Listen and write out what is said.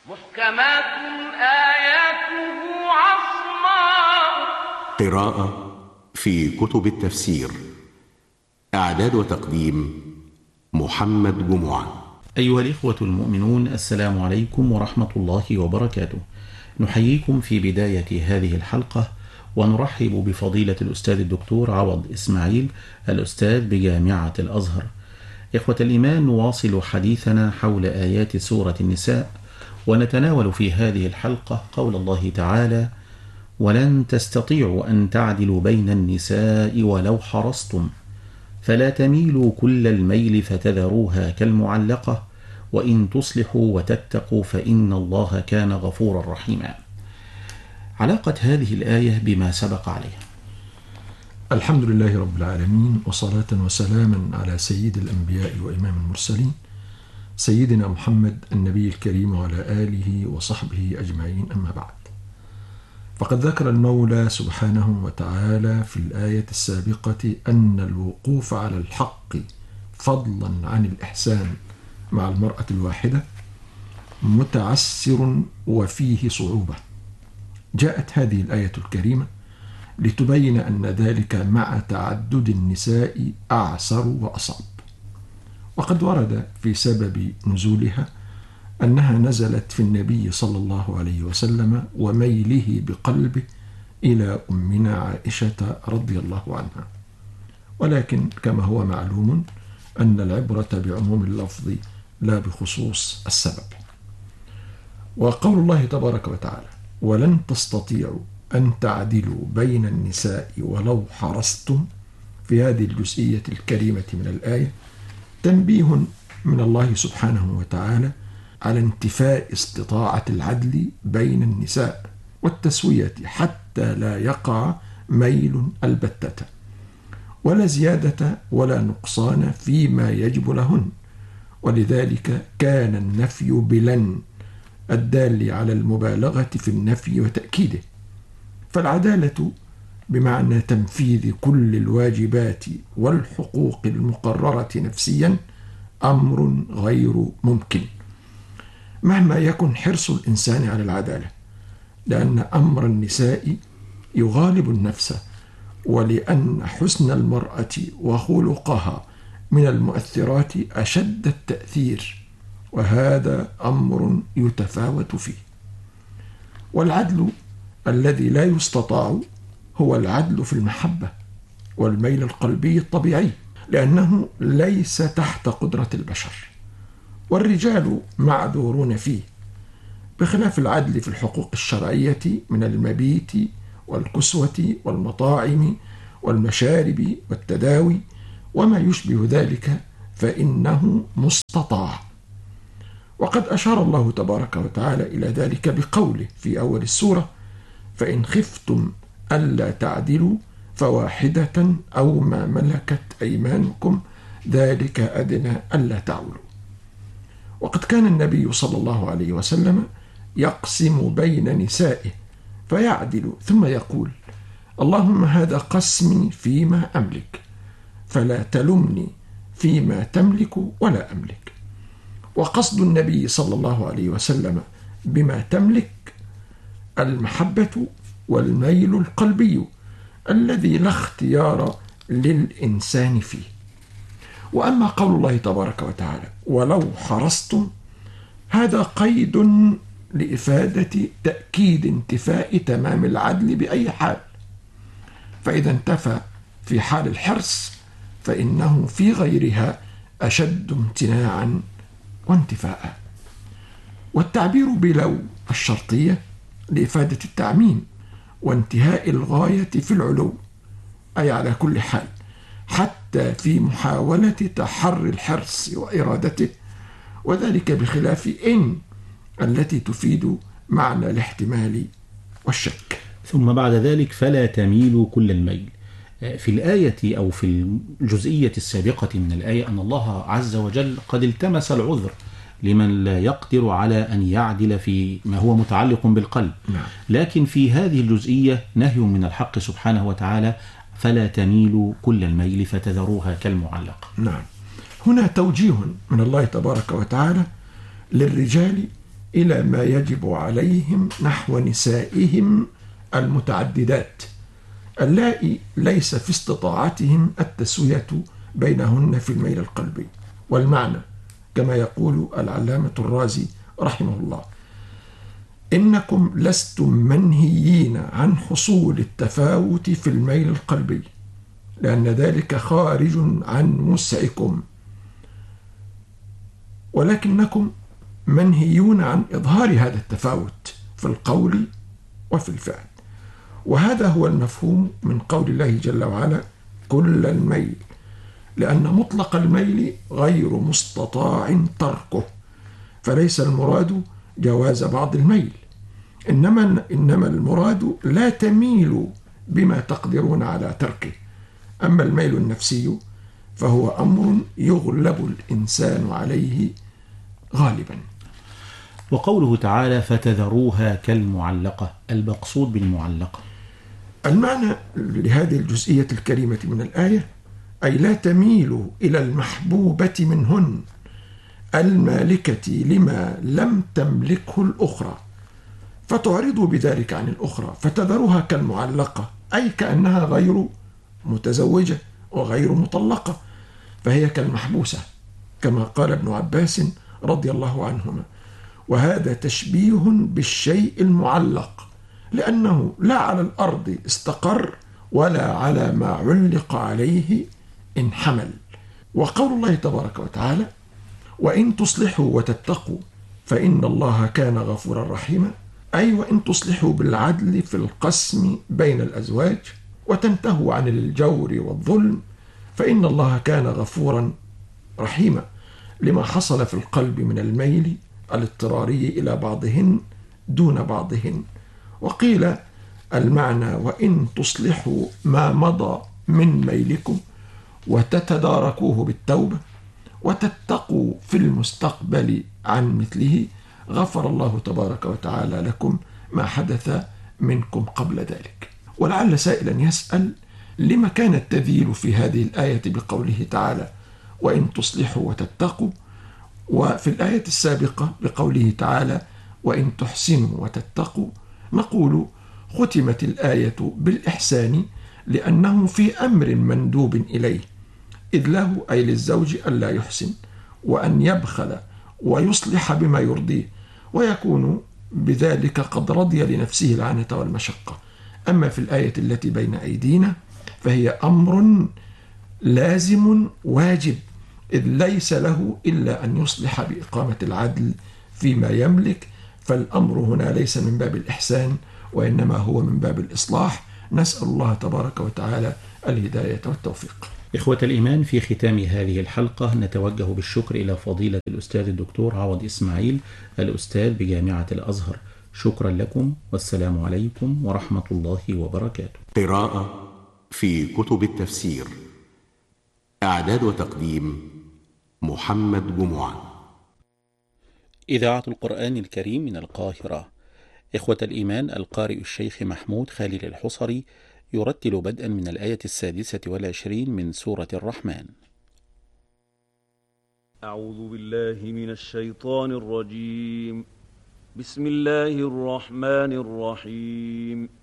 محكمات آياته عصماء. قراءة في كتب التفسير. إعداد وتقديم محمد جمعة. أيها الإخوة المؤمنون، السلام عليكم ورحمة الله وبركاته. نحييكم في بداية هذه الحلقة ونرحب بفضيلة الأستاذ الدكتور عوض إسماعيل، الأستاذ بجامعة الأزهر. إخوة الإيمان، نواصل حديثنا حول آيات سورة النساء، ونتناول في هذه الحلقة قول الله تعالى: ولن تستطيعوا أن تعدلوا بين النساء ولو حرصتم فلا تميلوا كل الميل فتذروها كالمعلقة وإن تصلحوا وتتقوا فإن الله كان غفورا رحيما. علاقة هذه الآية بما سبق عليها. الحمد لله رب العالمين، وصلاة وسلاما على سيد الأنبياء وإمام المرسلين سيدنا محمد النبي الكريم وعلى آله وصحبه أجمعين، أما بعد. فقد ذكر المولى سبحانه وتعالى في الآية السابقة أن الوقوف على الحق فضلا عن الإحسان مع المرأة الواحدة متعسر وفيه صعوبة. جاءت هذه الآية الكريمة لتبين أن ذلك مع تعدد النساء أعسر وأصعب. وقد ورد في سبب نزولها أنها نزلت في النبي صلى الله عليه وسلم وميله بقلبه إلى أمنا عائشة رضي الله عنها، ولكن كما هو معلوم أن العبرة بعموم اللفظ لا بخصوص السبب. وقول الله تبارك وتعالى: ولن تستطيعوا أن تعدلوا بين النساء ولو حرصتم، في هذه الجزئية الكريمة من الآية تنبيه من الله سبحانه وتعالى على انتفاء استطاعة العدل بين النساء والتسوية حتى لا يقع ميل البتة، ولا زيادة ولا نقصان فيما يجب لهن. ولذلك كان النفي بلن الدال على المبالغة في النفي وتأكيده. فالعدالة بمعنى تنفيذ كل الواجبات والحقوق المقررة نفسيا أمر غير ممكن مهما يكن حرص الإنسان على العدالة، لأن أمر النساء يغالب النفس، ولأن حسن المرأة وخلقها من المؤثرات أشد التأثير، وهذا أمر يتفاوت فيه. والعدل الذي لا يستطاع هو العدل في المحبة والميل القلبي الطبيعي، لأنه ليس تحت قدرة البشر، والرجال معذورون فيه، بخلاف العدل في الحقوق الشرعية من المبيت والكسوة والمطاعم والمشارب والتداوي وما يشبه ذلك، فإنه مستطاع. وقد أشار الله تبارك وتعالى إلى ذلك بقوله في أول السورة: فإن خفتم ألا تعدلوا فواحدة أو ما ملكت أيمانكم ذلك أدنى ألا تعولوا. وقد كان النبي صلى الله عليه وسلم يقسم بين نسائه فيعدل ثم يقول: اللهم هذا قسمي فيما أملك فلا تلمني فيما تملك ولا أملك. وقصد النبي صلى الله عليه وسلم بما تملك المحبة والميل القلبي الذي لا اختيار للإنسان فيه. وأما قول الله تبارك وتعالى: ولو حرصتم، هذا قيد لإفادة تأكيد انتفاء تمام العدل بأي حال، فإذا انتفى في حال الحرص فإنه في غيرها أشد امتناعا وانتفاء. والتعبير بلو الشرطية لإفادة التعميم وانتهاء الغاية في العلو، أي على كل حال حتى في محاولة تحري الحرص وإرادته، وذلك بخلاف إن التي تفيد معنى الاحتمال والشك. ثم بعد ذلك: فلا تميلوا كل الميل. في الآية أو في الجزئية السابقة من الآية أن الله عز وجل قد التمس العذر لمن لا يقدر على أن يعدل في ما هو متعلق بالقلب. لكن في هذه الجزئية نهي من الحق سبحانه وتعالى: فلا تميلوا كل الميل فتذروها كالمعلقة. نعم، هنا توجيه من الله تبارك وتعالى للرجال إلى ما يجب عليهم نحو نسائهم المتعددات اللائي ليس في استطاعتهم التسوية بينهن في الميل القلبي. والمعنى كما يقول العلامة الرازي رحمه الله: إنكم لستم منهيين عن حصول التفاوت في الميل القلبي، لأن ذلك خارج عن وسعكم، ولكنكم منهيون عن إظهار هذا التفاوت في القول وفي الفعل. وهذا هو المفهوم من قول الله جل وعلا: كل الميل، لأن مطلق الميل غير مستطاع تركه، فليس المراد جواز بعض الميل، إنما المراد لا تميلوا بما تقدرون على تركه. أما الميل النفسي فهو أمر يغلب الإنسان عليه غالبا. وقوله تعالى: فتذروها كالمعلقة، المقصود بالمعلقة؟ المعنى لهذه الجزئية الكريمة من الآية: أي لا تميلوا إلى المحبوبة منهن المالكة لما لم تملكه الأخرى، فتعرضوا بذلك عن الأخرى، فتذروها كالمعلقة، أي كأنها غير متزوجة وغير مطلقة، فهي كالمحبوسة، كما قال ابن عباس رضي الله عنهما. وهذا تشبيه بالشيء المعلق، لأنه لا على الأرض استقر ولا على ما علق عليه انحمل. وقول الله تبارك وتعالى: وإن تصلحوا وتتقوا فإن الله كان غفورا رحيما، أي وإن تصلحوا بالعدل في القسم بين الأزواج وتنتهوا عن الجور والظلم فإن الله كان غفورا رحيما، لما حصل في القلب من الميل الاضطراري إلى بعضهن دون بعضهن. وقيل المعنى: وإن تصلحوا ما مضى من ميلكم وتتداركوه بالتوبة وتتقوا في المستقبل عن مثله غفر الله تبارك وتعالى لكم ما حدث منكم قبل ذلك. ولعل سائلا يسأل: لما كان التذييل في هذه الآية بقوله تعالى: وإن تصلحوا وتتقوا، وفي الآية السابقة بقوله تعالى: وإن تحسنوا وتتقوا؟ نقول: ختمت الآية بالإحسان لأنه في أمر مندوب إليه، إذ له أي للزوج ألا يحسن وأن يبخل ويصلح بما يرضيه، ويكون بذلك قد رضي لنفسه العنة والمشقة. أما في الآية التي بين أيدينا فهي أمر لازم واجب، إذ ليس له إلا أن يصلح بإقامة العدل فيما يملك، فالأمر هنا ليس من باب الإحسان وإنما هو من باب الإصلاح. نسأل الله تبارك وتعالى الهداية والتوفيق. إخوة الإيمان، في ختام هذه الحلقة نتوجه بالشكر إلى فضيلة الأستاذ الدكتور عوض إسماعيل، الأستاذ بجامعة الأزهر. شكرا لكم، والسلام عليكم ورحمة الله وبركاته. قراءة في كتب التفسير. إعداد وتقديم محمد جمعة. إذاعة القرآن الكريم من القاهرة. إخوة الإيمان، القارئ الشيخ محمود خالد الحصري يرتل بدءا من الآية 26 من سورة الرحمن. أعوذ بالله من الشيطان الرجيم. بسم الله الرحمن الرحيم.